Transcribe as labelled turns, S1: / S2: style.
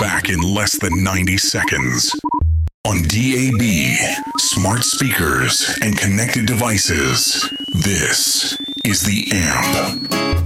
S1: back in less than 90 seconds. On DAB, smart speakers, and connected devices, this is The Amp.